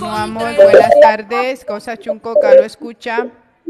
Continuamos. Buenas tardes. Cosa Chuncoca, ¿lo escucha?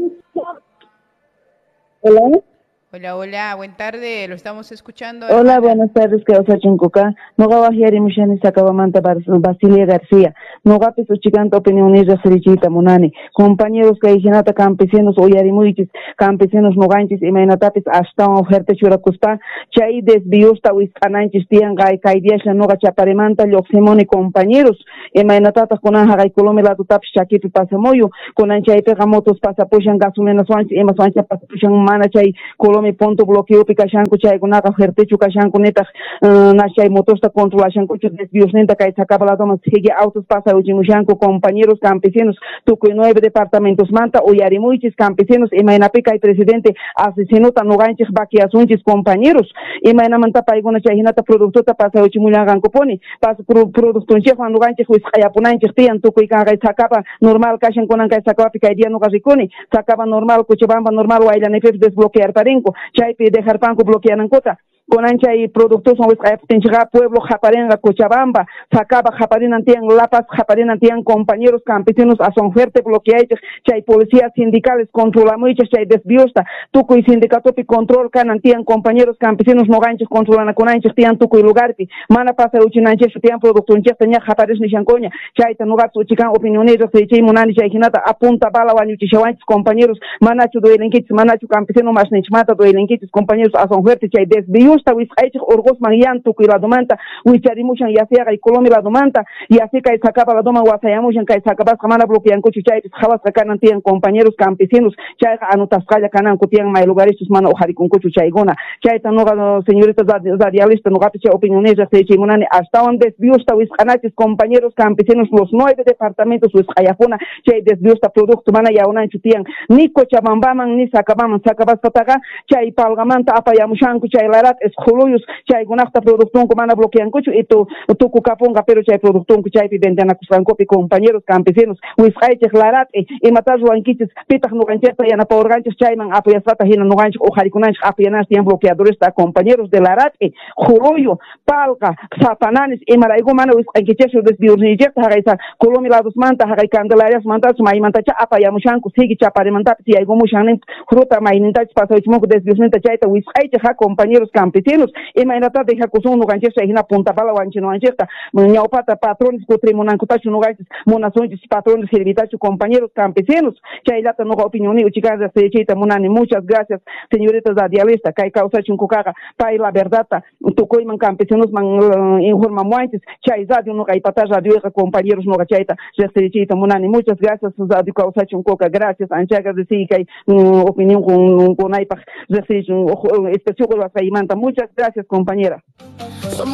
Hola. Hola, hola. Buenas tardes. Lo estamos escuchando. Hola, Hermana. buenas tardes. Causa Chuncoca. Noga Bajiari Mushani Sacabamanta Basilia García. Noga Piso Chicanta Opiniones de Serichita Munani. Compañeros que higienata campesinos Oyarimuitis, campesinos noganchis y mainatapis hasta oferta churacuspa. Chay desbiusta Wiscananchis Tian Gai Kaidiash Noga Chaparimanta, Yoximoni compañeros. Y mainatata con Aja y Colomela Tutap Shakipi Pasamoyo. Con Anchay Pegamotos Pasapushan Gasumena Swanch, Emma Swancha Pasapushan Manachay, mi ponto bloqueo pikashanku chay kunaka hertechu kashanku neta nashay motosta controlashanku desvíos neta kay sacaba la toma sigue autos pasa uchimushanku compañeros campesinos tukuy 9 departamentos manta uyarimuichis campesinos imaynapika y presidente asesinota noganchis baquiasunchis compañeros imaynamanta payguna chay hinata productota pasa uchimulanganku poni pasa productonchis Juan noganchis wisqayapunanchis tiyan tukuy kay sacaba normal kashankunan kay sacaba pika día no gasiconi sacaba normal Cochabamba normal waylanepes desbloquear parenco chaypi dejar panco bloqueanan cota con ancha y productos son tenchiga pueblo Japarenga Cochabamba sacaba Japarín antian Lapas Japarín antian compañeros campesinos a son fuerte bloqueados chay policías sindicales controlamos chay desbiosta tuco y sindicato pi control can antian compañeros campesinos no ganches controlan con anches tian tuco y lugar pi mana pasa uchinanche tian producto en chesta Japares ni chancoña chay tanugat uchican opiniones de chay munani chay hinata apunta bala wañuchi chawanchis compañeros manachu do elenquitis manachu campesino mas nechmata do elenquitis compañeros a son fuerte chay desbiosta wisqaychik urgos manyan tukuy la domanta wicharimushan yafiaga y Colombia la domanta y así kay sacaba la doma wasayamushan kay sacabas kamana bloquean kuchu chay jawas kanan tian compañeros campesinos chay anotasqalla kanan kutian may lugares mana ojarikun kuchu chayguna chay tanoga señorita radialista no gapi chay opiniones de chimunani hasta un desbiusta wisqanachis compañeros campesinos los 9 departamentos wisqayapuna chay desbiusta producto mana yaunan chutian ni Cochabambaman ni sacabas pataga chay palgamanta apayamushan chay larat Juluyos chay gunakta producción mana bloquean cucho y tu caponga pero chay producción chay pi vendana kusranco pi compañeros campesinos wisqaychik larat y matar ruanquiches pitak no gancheta yana pa organchis chayman apoyasata hina no ganch o jarikunanch apoyanas tian bloqueadores ta compañeros de larat Juluyo palca sapananes y maraigo mana wisqaychiches desbiurnijek hagaisa Colombia lados manta hagai candelarias mantas mai mantacha apayamushanku sigi chaparimanta ti aigo mushanen fruta mainintach pasoichmo desbiurnita chayta wisqaychik compañeros campesinos imaynata deja kusun no ganchesa hina punta bala wanchino anchesta ñawpata patrones kutrimunan kutachu no ganches monasonchis patrones servitachu compañeros campesinos chaylata no opinioni uchigaza sechita munani muchas gracias señoritas radialista kay causa chunkukaga pay la verdad tukoyman campesinos man informa muantes chay radio no kay pata radio compañeros no gacheta sechita munani muchas gracias radio causa chunkuka gracias anchaga de sí kay opinión con aipa especial Manta. Muchas gracias, compañera.